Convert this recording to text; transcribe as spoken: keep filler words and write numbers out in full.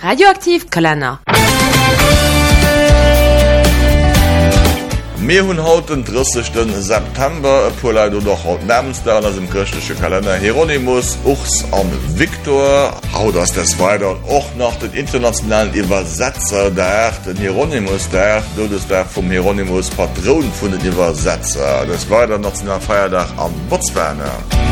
Radioaktiv Kalender. Mir hunn haut den dreißigsten September Poleit oder doch haut Namensdag ass im christliche Kalender Hieronymus, Ochs an Viktor. Haut ass des weiter och nach den internationalen Übersetzer der den Hieronymus der dodes der vum Hieronymus Patron vun den Übersetzer. Das war der nationalen Feiertag am Botswana.